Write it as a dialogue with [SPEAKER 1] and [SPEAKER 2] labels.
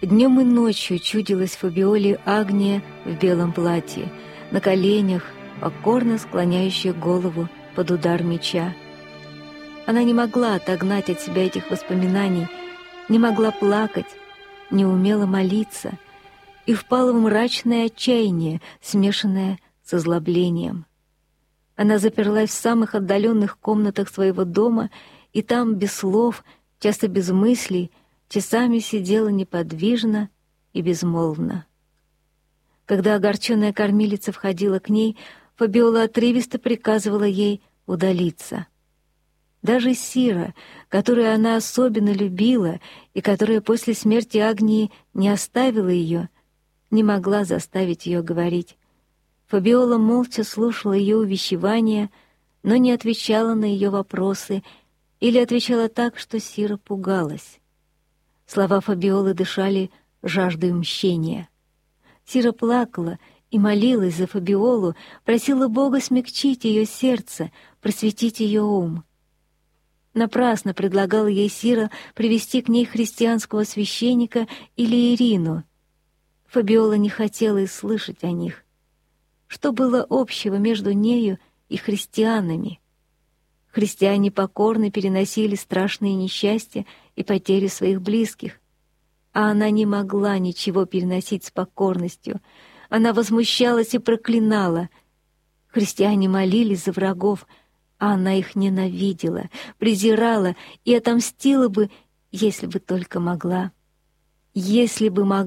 [SPEAKER 1] Днем и ночью чудилась Фабиоле Агния в белом платье, на коленях, покорно склоняющая голову под удар меча. Она не могла отогнать от себя этих воспоминаний, не могла плакать, не умела молиться и впала в мрачное отчаяние, смешанное с озлоблением. Она заперлась в самых отдаленных комнатах своего дома и там, без слов, часто без мыслей, часами сидела неподвижно и безмолвно. Когда огорченная кормилица входила к ней, Фабиола отрывисто приказывала ей удалиться. Даже Сира, которую она особенно любила и которая после смерти Агнии не оставила ее, не могла заставить ее говорить. Фабиола молча слушала ее увещевания, но не отвечала на ее вопросы или отвечала так, что Сира пугалась. Слова Фабиолы дышали жаждой мщения. Сира плакала и молилась за Фабиолу, просила Бога смягчить ее сердце, просветить ее ум. Напрасно предлагала ей Сира привести к ней христианского священника или Ирину. Фабиола не хотела и слышать о них. Что было общего между нею и христианами? Христиане покорно переносили страшные несчастья и потери своих близких, а она не могла ничего переносить с покорностью. Она возмущалась и проклинала. Христиане молились за врагов, а она их ненавидела, презирала и отомстила бы, если бы только могла. Если бы могла.